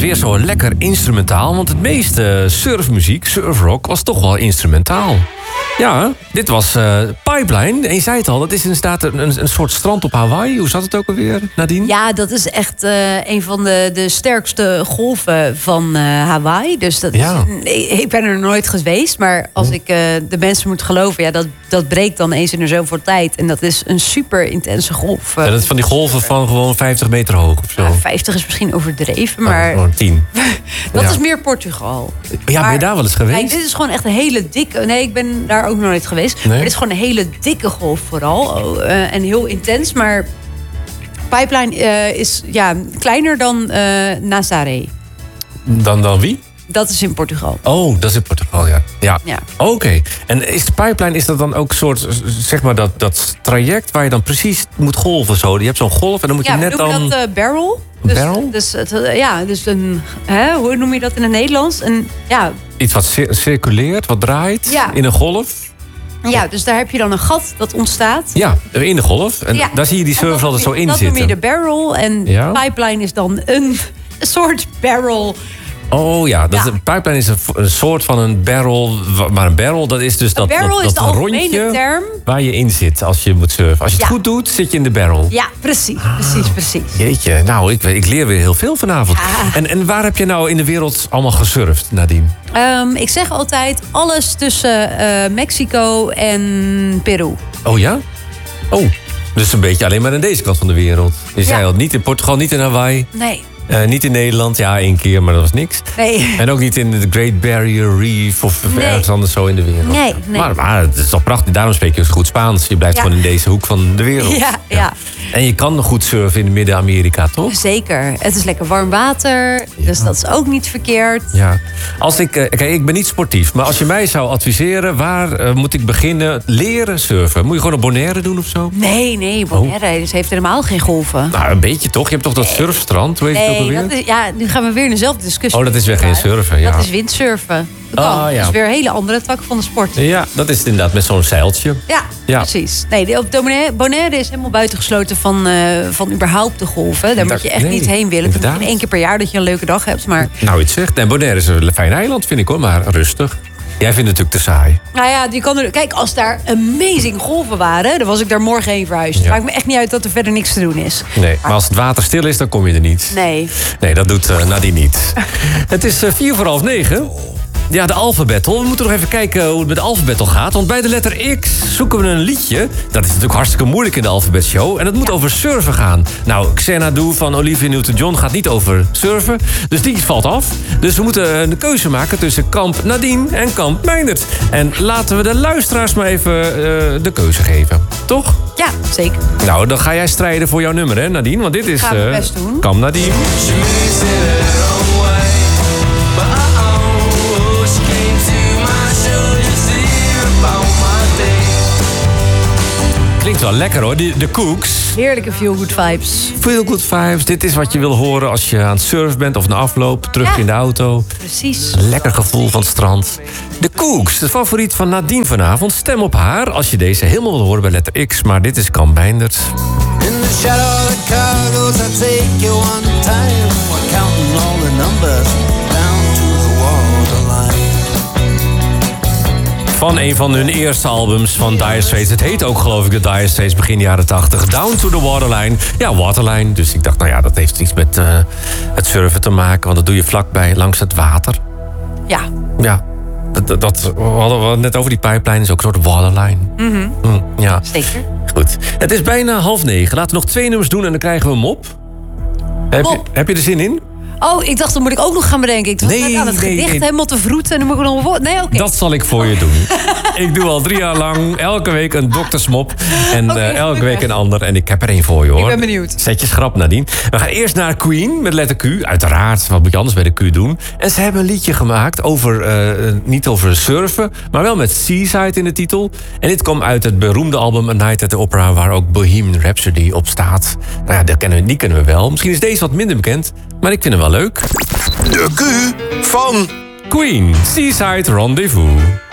weer zo lekker instrumentaal. Want het meeste surfmuziek, surfrock, was toch wel instrumentaal. Ja, dit was Pipeline. En je zei het al, dat is inderdaad een soort strand op Hawaii. Hoe zat het ook alweer, Nadine? Ja, dat is echt een van de sterkste golven van Hawaii. Dus dat is, ik ben er nooit geweest. Maar als ik de mensen moet geloven... Ja, dat breekt dan eens in de zoveel tijd. En dat is een super intense golf. Ja, dat is van die golven van gewoon 50 meter hoog of zo. Ja, 50 is misschien overdreven, maar... 10. Dat is meer Portugal. Ja, ben je daar wel eens geweest? Kijk, dit is gewoon echt een hele dikke... Nee, ik ben daar ook nog nooit geweest. Nee? Maar dit is gewoon een hele dikke golf vooral. En heel intens, maar... Pipeline is kleiner dan Nazaré. Dan wie? Dat is in Portugal. Oh, dat is in Portugal, ja. Oké. En is de Pipeline, is dat dan ook soort, zeg maar, dat traject waar je dan precies moet golven zo? Je hebt zo'n golf en dan moet je net dan... Ja, noem je dat barrel? Barrel? Dus een... hoe noem je dat in het Nederlands? Iets wat circuleert, wat draait in een golf? Ja, dus daar heb je dan een gat dat ontstaat. Ja, in de golf. En daar zie je die surfers altijd zo in zitten. Dat noem je de barrel. En Pipeline is dan een soort barrel... Oh ja, een pipeline is een soort van een barrel. Maar een barrel, dat is dus dat rondje term waar je in zit als je moet surfen. Als je het goed doet, zit je in de barrel. Ja, precies. Jeetje, nou, ik leer weer heel veel vanavond. En waar heb je nou in de wereld allemaal gesurfd, Nadine? Ik zeg altijd alles tussen Mexico en Peru. Oh ja? Oh, dus een beetje alleen maar aan deze kant van de wereld. Je zei al, niet in Portugal, niet in Hawaii. Nee. Niet in Nederland, 1 keer, maar dat was niks. Nee. En ook niet in de Great Barrier Reef of ergens anders zo in de wereld. Nee. Maar het is toch prachtig, daarom spreek je goed Spaans. Je blijft gewoon in deze hoek van de wereld. Ja. En je kan goed surfen in Midden-Amerika, toch? Zeker. Het is lekker warm water, dus dat is ook niet verkeerd. Ja. Als ik ben niet sportief, maar als je mij zou adviseren... waar moet ik beginnen leren surfen? Moet je gewoon op Bonaire doen of zo? Nee, Bonaire dus heeft helemaal geen golven. Nou, een beetje toch? Je hebt toch dat surfstrand? Hoe heet het ook alweer? Nu gaan we weer in dezelfde discussie. Oh, dat is weer geen surfen, Dat is windsurfen. Dat is weer een hele andere tak van de sport. Ja, dat is inderdaad met zo'n zeiltje. Ja, precies. Nee, op Bonaire is helemaal buitengesloten van überhaupt de golven. Daar moet je echt niet heen willen. Misschien 1 keer per jaar dat je een leuke dag hebt. Maar... Nou, iets zegt. Nee, Bonaire is een fijn eiland, vind ik hoor, maar rustig. Jij vindt het natuurlijk te saai. Nou ja, die kan er... Kijk, als daar amazing golven waren... dan was ik daar morgen heen verhuisd. Het maakt me echt niet uit dat er verder niks te doen is. Nee, maar als het water stil is, dan kom je er niet. Nee, dat doet Nadine niet. Het is 9:45. Ja, de Alphabettle. We moeten nog even kijken hoe het met de Alphabettle gaat. Want bij de letter X zoeken we een liedje. Dat is natuurlijk hartstikke moeilijk in de Alphabetshow. En dat moet over surfen gaan. Nou, Xanadu van Olivia Newton-John gaat niet over surfen. Dus die valt af. Dus we moeten een keuze maken tussen kamp Nadine en kamp Meindert. En laten we de luisteraars maar even de keuze geven. Toch? Ja, zeker. Nou, dan ga jij strijden voor jouw nummer, hè, Nadine? Want dit is kamp Nadine. Klinkt wel lekker hoor, de Cooks. Heerlijke feel-good vibes. Feel-good vibes, dit is wat je wil horen als je aan het surfen bent of na afloop, terug in de auto. Precies. Een lekker gevoel van het strand. De Cooks, de favoriet van Nadine vanavond. Stem op haar als je deze helemaal wil horen bij letter X. Maar dit is Kamp Meindert. In the shadow of the cargoes, I take you one time. We're counting all the numbers down to the waterline. Van een van hun eerste albums van Dire Straits. Het heet ook geloof ik de Dire Straits begin jaren 80. Down to the Waterline. Ja, Waterline. Dus ik dacht, nou ja, dat heeft iets met het surfen te maken. Want dat doe je vlakbij, langs het water. Ja. Ja. We hadden net over die pipeline. Is ook een soort waterline. Ja. Zeker. Goed. Het is bijna 8:30. Laten we nog 2 nummers doen en dan krijgen we hem op. Heb je er zin in? Oh, ik dacht, dan moet ik ook nog gaan bedenken. Ik was net aan het gedicht helemaal te vroeten en dan moet ik nog een woord. Nee, oké. Dat zal ik voor je doen. Ik doe al 3 jaar lang elke week een doktersmop. En elke week een ander. En ik heb er 1 voor je, hoor. Ik ben benieuwd. Zet je schrap, Nadine. We gaan eerst naar Queen met letter Q. Uiteraard, wat moet je anders bij de Q doen? En ze hebben een liedje gemaakt over, niet over surfen, maar wel met Seaside in de titel. En dit komt uit het beroemde album A Night at the Opera, waar ook Bohemian Rhapsody op staat. Nou ja, die kennen we wel. Misschien is deze wat minder bekend, maar ik vind hem wel leuk. De Q van Queen, Seaside Rendezvous.